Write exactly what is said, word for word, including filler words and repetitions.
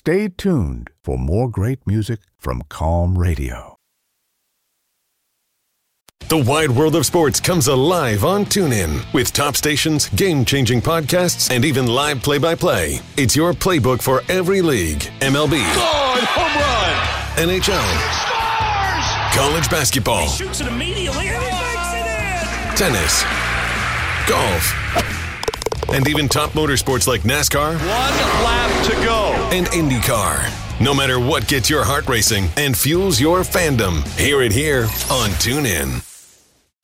Stay tuned for more great music from Calm Radio. The wide world of sports comes alive on TuneIn with top stations, game-changing podcasts, and even live play-by-play. It's your playbook for every league. M L B. God, home run! N H L. Scores! College basketball. He shoots it immediately and he makes it in! Tennis. Golf. And even top motorsports like NASCAR. One lap to go. And IndyCar. No matter what gets your heart racing and fuels your fandom, hear it here on TuneIn.